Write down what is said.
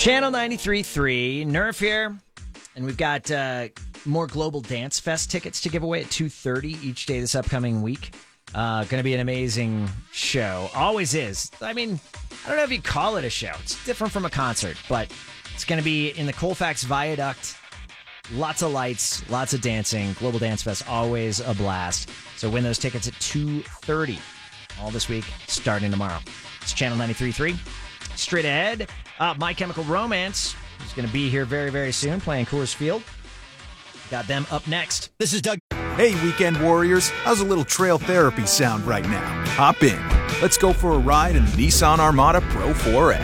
Channel 93.3, Nerf here, and we've got more Global Dance Fest tickets to give away at 2:30 each day this upcoming week. Going to be an amazing show. Always is. I mean, I don't know if you call it a show. It's different from a concert, but it's going to be in the Colfax Viaduct. Lots of lights, lots of dancing. Global Dance Fest, always a blast. So win those tickets at 2:30 all this week, starting tomorrow. It's Channel 93.3. Straight ahead, My Chemical Romance is going to be here very, very soon, playing Coors Field. Got them up next. This is Doug. Hey, weekend warriors. How's a little trail therapy sound right now? Hop in. Let's go for a ride in the Nissan Armada Pro 4X.